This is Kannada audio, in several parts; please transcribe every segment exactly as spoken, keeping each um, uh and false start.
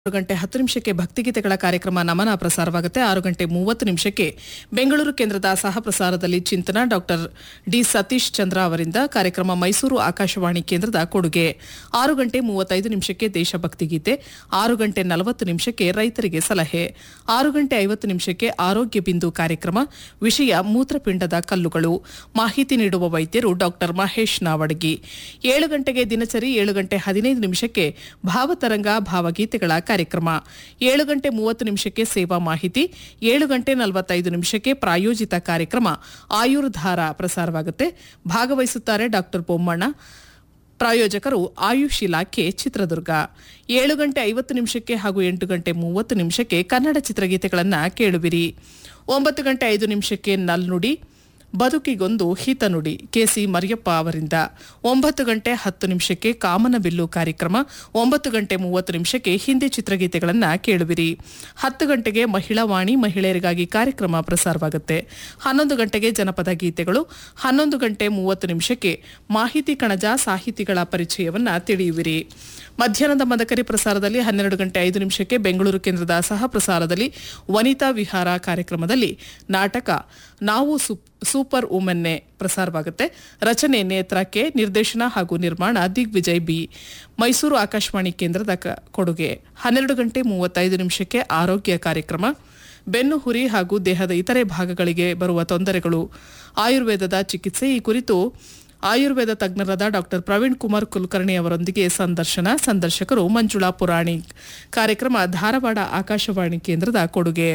ಆರು ಗಂಟೆ ಹತ್ತು ನಿಮಿಷಕ್ಕೆ ಭಕ್ತಿಗೀತೆಗಳ ಕಾರ್ಯಕ್ರಮ ನಮನ ಪ್ರಸಾರವಾಗುತ್ತೆ. ಆರು ಗಂಟೆ ಮೂವತ್ತು ನಿಮಿಷಕ್ಕೆ ಬೆಂಗಳೂರು ಕೇಂದ್ರದ ಸಹ ಪ್ರಸಾರದಲ್ಲಿ ಚಿಂತನ ಡಾಕ್ಟರ್ ಡಿ ಸತೀಶ್ ಚಂದ್ರ ಅವರಿಂದ ಕಾರ್ಯಕ್ರಮ ಮೈಸೂರು ಆಕಾಶವಾಣಿ ಕೇಂದ್ರದ ಕೊಡುಗೆ. ಆರು ಗಂಟೆ ಮೂವತ್ತೈದು ನಿಮಿಷಕ್ಕೆ ದೇಶಭಕ್ತಿ ಗೀತೆ. ಆರು ಗಂಟೆ ನಲವತ್ತು ನಿಮಿಷಕ್ಕೆ ರೈತರಿಗೆ ಸಲಹೆ. ಆರು ಗಂಟೆ ಐವತ್ತು ನಿಮಿಷಕ್ಕೆ ಆರೋಗ್ಯ ಬಿಂದು ಕಾರ್ಯಕ್ರಮ. ವಿಷಯ ಮೂತ್ರಪಿಂಡದ ಕಲ್ಲುಗಳು. ಮಾಹಿತಿ ನೀಡುವ ವೈದ್ಯರು ಡಾಕ್ಟರ್ ಮಹೇಶ್ ನಾವಡಗಿ. ಏಳು ಗಂಟೆಗೆ ದಿನಚರಿ. ಏಳು ಗಂಟೆ ಹದಿನೈದು ನಿಮಿಷಕ್ಕೆ ಭಾವತರಂಗ ಭಾವಗೀತೆಗಳ ಕಾರ್ಯಕ್ರಮ. ಏಳು ಗಂಟೆ ಮೂವತ್ತು ನಿಮಿಷಕ್ಕೆ ಸೇವಾ ಮಾಹಿತಿ. ಏಳು ಗಂಟೆ ನಲವತ್ತೈದು ನಿಮಿಷಕ್ಕೆ ಪ್ರಾಯೋಜಿತ ಕಾರ್ಯಕ್ರಮ ಆಯುರ್ಧಾರ ಪ್ರಸಾರವಾಗುತ್ತೆ. ಭಾಗವಹಿಸುತ್ತಾರೆ ಡಾಕ್ಟರ್ ಬೊಮ್ಮಣ್ಣ. ಪ್ರಾಯೋಜಕರು ಆಯುಷ್ ಇಲಾಖೆ ಚಿತ್ರದುರ್ಗ. ಏಳು ಗಂಟೆ ಐವತ್ತು ನಿಮಿಷಕ್ಕೆ ಹಾಗೂ ಎಂಟು ಗಂಟೆ ಮೂವತ್ತು ನಿಮಿಷಕ್ಕೆ ಕನ್ನಡ ಚಿತ್ರಗೀತೆಗಳನ್ನು ಕೇಳುವಿರಿ. ಒಂಬತ್ತು ಗಂಟೆ ಐದು ನಿಮಿಷಕ್ಕೆ ನಲ್ನುಡಿ ಬದುಕಿಗೊಂದು ಹಿತನುಡಿ ಕೆಸಿ ಮರಿಯಪ್ಪ ಅವರಿಂದ. ಒಂಬತ್ತು ಗಂಟೆ ಹತ್ತು ನಿಮಿಷಕ್ಕೆ ಕಾಮನಬಿಲ್ಲು ಕಾರ್ಯಕ್ರಮ. ಒಂಬತ್ತು ಗಂಟೆ ಮೂವತ್ತು ನಿಮಿಷಕ್ಕೆ ಹಿಂದಿ ಚಿತ್ರಗೀತೆಗಳನ್ನು ಕೇಳುವಿರಿ. ಹತ್ತು ಗಂಟೆಗೆ ಮಹಿಳಾ ವಾಣಿ ಮಹಿಳೆಯರಿಗಾಗಿ ಕಾರ್ಯಕ್ರಮ ಪ್ರಸಾರವಾಗುತ್ತೆ. ಹನ್ನೊಂದು ಗಂಟೆಗೆ ಜನಪದ ಗೀತೆಗಳು. ಹನ್ನೊಂದು ಗಂಟೆ ಮೂವತ್ತು ನಿಮಿಷಕ್ಕೆ ಮಾಹಿತಿ ಕಣಜ ಸಾಹಿತಿಗಳ ಪರಿಚಯವನ್ನು ತಿಳಿಯುವಿರಿ. ಮಧ್ಯಾಹ್ನದ ಮದಕರಿ ಪ್ರಸಾರದಲ್ಲಿ ಹನ್ನೆರಡು ಗಂಟೆ ಐದು ನಿಮಿಷಕ್ಕೆ ಬೆಂಗಳೂರು ಕೇಂದ್ರದ ಸಹ ಪ್ರಸಾರದಲ್ಲಿ ವನಿತಾ ವಿಹಾರ ಕಾರ್ಯಕ್ರಮದಲ್ಲಿ ನಾಟಕ ನಾವು ಸೂಪರ್ ವುಮೆನ್ನೆ ಪ್ರಸಾರವಾಗುತ್ತೆ. ರಚನೆ ನೇತ್ರಕ್ಕೆ. ನಿರ್ದೇಶನ ಹಾಗೂ ನಿರ್ಮಾಣ ದಿಗ್ವಿಜಯ್ ಬಿ. ಮೈಸೂರು ಆಕಾಶವಾಣಿ ಕೇಂದ್ರದ ಕೊಡುಗೆ. ಹನ್ನೆರಡು ಗಂಟೆ ಮೂವತ್ತೈದು ನಿಮಿಷಕ್ಕೆ ಆರೋಗ್ಯ ಕಾರ್ಯಕ್ರಮ. ಬೆನ್ನು ಹುರಿ ಹಾಗೂ ದೇಹದ ಇತರೆ ಭಾಗಗಳಿಗೆ ಬರುವ ತೊಂದರೆಗಳು, ಆಯುರ್ವೇದದ ಚಿಕಿತ್ಸೆ ಈ ಕುರಿತು ಆಯುರ್ವೇದ ತಜ್ಞರಾದ ಡಾಕ್ಟರ್ ಪ್ರವೀಣ್ ಕುಮಾರ್ ಕುಲಕರ್ಣಿ ಅವರೊಂದಿಗೆ ಸಂದರ್ಶನ. ಸಂದರ್ಶಕರು ಮಂಜುಳಾ ಪುರಾಣಿಕ್. ಕಾರ್ಯಕ್ರಮ ಧಾರವಾಡ ಆಕಾಶವಾಣಿ ಕೇಂದ್ರದ ಕೊಡುಗೆ.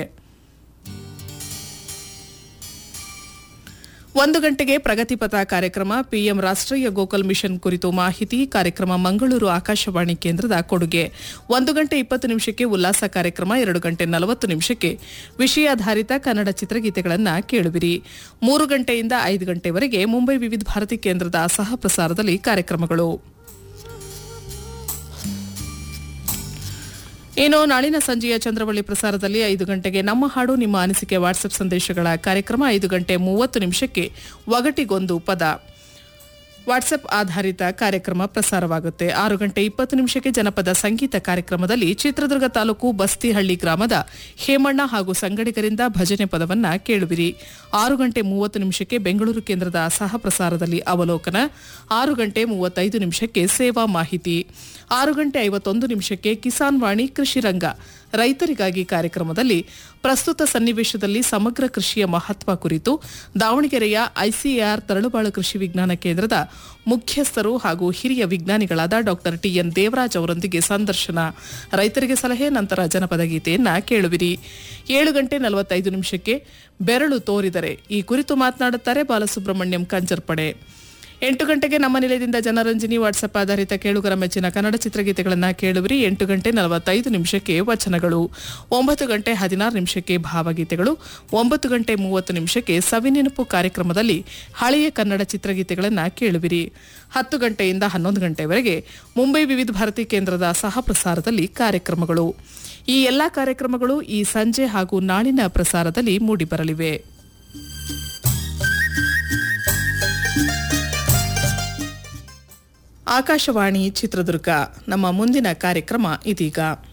ಒಂದು ಗಂಟೆಗೆ ಪ್ರಗತಿಪಥ ಕಾರ್ಯಕ್ರಮ. ಪಿಎಂ ರಾಷ್ಟ್ರೀಯ ಗೋಕುಲ್ ಮಿಷನ್ ಕುರಿತು ಮಾಹಿತಿ. ಕಾರ್ಯಕ್ರಮ ಮಂಗಳೂರು ಆಕಾಶವಾಣಿ ಕೇಂದ್ರದ ಕೊಡುಗೆ. ಒಂದು ಗಂಟೆ ಇಪ್ಪತ್ತು ನಿಮಿಷಕ್ಕೆ ಉಲ್ಲಾಸ ಕಾರ್ಯಕ್ರಮ. ಎರಡು ಗಂಟೆ ನಲವತ್ತು ನಿಮಿಷಕ್ಕೆ ವಿಷಯಾಧಾರಿತ ಕನ್ನಡ ಚಿತ್ರಗೀತೆಗಳನ್ನು ಕೇಳುವಿರಿ. ಮೂರು ಗಂಟೆಯಿಂದ ಐದು ಗಂಟೆವರೆಗೆ ಮುಂಬೈ ವಿವಿಧ ಭಾರತಿ ಕೇಂದ್ರದ ಸಹ ಪ್ರಸಾರದಲ್ಲಿ ಕಾರ್ಯಕ್ರಮಗಳು. ಇನ್ನು ನಾಳಿನ ಸಂಜೆಯ ಚಂದ್ರವಳ್ಳಿ ಪ್ರಸಾರದಲ್ಲಿ ಐದು ಗಂಟೆಗೆ ನಮ್ಮ ಹಾಡು ನಿಮ್ಮ ಅನಿಸಿಕೆ ವಾಟ್ಸ್ಆಪ್ ಸಂದೇಶಗಳ ಕಾರ್ಯಕ್ರಮ. ಐದು ಗಂಟೆ ಮೂವತ್ತು ನಿಮಿಷಕ್ಕೆ ಒಗಟಿಗೊಂದು ಪದ ವಾಟ್ಸ್ಆಪ್ ಆಧಾರಿತ ಕಾರ್ಯಕ್ರಮ ಪ್ರಸಾರವಾಗುತ್ತೆ. ಆರು ಗಂಟೆ ಇಪ್ಪತ್ತು ನಿಮಿಷಕ್ಕೆ ಜನಪದ ಸಂಗೀತ ಕಾರ್ಯಕ್ರಮದಲ್ಲಿ ಚಿತ್ರದುರ್ಗ ತಾಲೂಕು ಬಸ್ತಿಹಳ್ಳಿ ಗ್ರಾಮದ ಹೇಮಣ್ಣ ಹಾಗೂ ಸಂಗಡಿಗರಿಂದ ಭಜನೆ ಪದವನ್ನ ಕೇಳುವಿರಿ. ಆರು ಗಂಟೆ ಮೂವತ್ತು ನಿಮಿಷಕ್ಕೆ ಬೆಂಗಳೂರು ಕೇಂದ್ರದ ಸಹ ಪ್ರಸಾರದಲ್ಲಿ ಅವಲೋಕನ. ಆರು ಗಂಟೆ ಮೂವತ್ತೈದು ನಿಮಿಷಕ್ಕೆ ಸೇವಾ ಮಾಹಿತಿ. ಆರು ಗಂಟೆ ಐವತ್ತೊಂದು ನಿಮಿಷಕ್ಕೆ ಕಿಸಾನ್ ವಾಣಿ ಕೃಷಿ ರಂಗ ರೈತರಿಗಾಗಿ ಕಾರ್ಯಕ್ರಮದಲ್ಲಿ ಪ್ರಸ್ತುತ ಸನ್ನಿವೇಶದಲ್ಲಿ ಸಮಗ್ರ ಕೃಷಿಯ ಮಹತ್ವ ಕುರಿತು ದಾವಣಗೆರೆಯ ಐಸಿಎಆರ್ ತರಳುಬಾಳು ಕೃಷಿ ವಿಜ್ಞಾನ ಕೇಂದ್ರದ ಮುಖ್ಯಸ್ಥರು ಹಾಗೂ ಹಿರಿಯ ವಿಜ್ಞಾನಿಗಳಾದ ಡಾಕ್ಟರ್ ಟಿಎನ್ ದೇವರಾಜ್ ಅವರೊಂದಿಗೆ ಸಂದರ್ಶನ. ರೈತರಿಗೆ ಸಲಹೆ. ನಂತರ ಜನಪದ ಗೀತೆಯನ್ನ ಕೇಳುವಿರಿ. ಏಳು ಗಂಟೆ ನಲವತ್ತೈದು ನಿಮಿಷಕ್ಕೆ ಬೆರಳು ತೋರಿದರೆ ಈ ಕುರಿತು ಮಾತನಾಡುತ್ತಾರೆ ಬಾಲಸುಬ್ರಹ್ಮಣ್ಯಂ ಕಂಜರ್ಪಡೆ. ಎಂಟು ಗಂಟೆಗೆ ನಮ್ಮ ನಿಲಯದಿಂದ ಜನರಂಜನಿ ವಾಟ್ಸ್ಆಪ್ ಆಧಾರಿತ ಕೇಳುಗರ ಮೆಚ್ಚಿನ ಕನ್ನಡ ಚಿತ್ರಗೀತೆಗಳನ್ನು ಕೇಳುವಿರಿ. ಎಂಟು ಗಂಟೆ ನಲವತ್ತೈದು ನಿಮಿಷಕ್ಕೆ ವಚನಗಳು. ಒಂಬತ್ತು ಗಂಟೆ ಹದಿನಾರು ನಿಮಿಷಕ್ಕೆ ಭಾವಗೀತೆಗಳು. ಒಂಬತ್ತು ಗಂಟೆ ಮೂವತ್ತು ನಿಮಿಷಕ್ಕೆ ಸವಿನೆನಪು ಕಾರ್ಯಕ್ರಮದಲ್ಲಿ ಹಳೆಯ ಕನ್ನಡ ಚಿತ್ರಗೀತೆಗಳನ್ನು ಕೇಳುವಿರಿ. ಹತ್ತು ಗಂಟೆಯಿಂದ ಹನ್ನೊಂದು ಗಂಟೆವರೆಗೆ ಮುಂಬೈ ವಿವಿಧ ಭಾರತಿ ಕೇಂದ್ರದ ಸಹ ಪ್ರಸಾರದಲ್ಲಿ ಕಾರ್ಯಕ್ರಮಗಳು. ಈ ಎಲ್ಲಾ ಕಾರ್ಯಕ್ರಮಗಳು ಈ ಸಂಜೆ ಹಾಗೂ ನಾಳಿನ ಪ್ರಸಾರದಲ್ಲಿ ಮೂಡಿಬರಲಿವೆ. ಆಕಾಶವಾಣಿ ಚಿತ್ರದುರ್ಗ. ನಮ್ಮ ಮುಂದಿನ ಕಾರ್ಯಕ್ರಮ ಇದೀಗ.